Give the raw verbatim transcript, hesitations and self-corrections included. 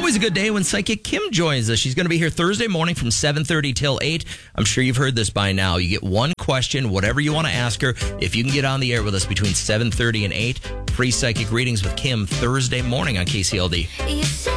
always a good day when Psychic Kim joins us. She's going to be here Thursday morning from seven thirty till eight. I'm sure you've heard this by now. You get one question, whatever you want to ask her. If you can get on the air with us between seven thirty and eight, free psychic readings with Kim Thursday morning on K C L D.